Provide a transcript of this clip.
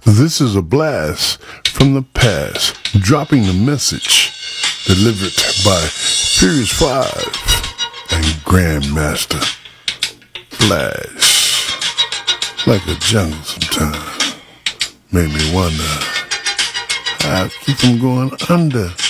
This is a blast from the past, dropping the message delivered by Furious 5 and Grandmaster Flash. Like a jungle sometimes. Made me wonder how I keep them going under.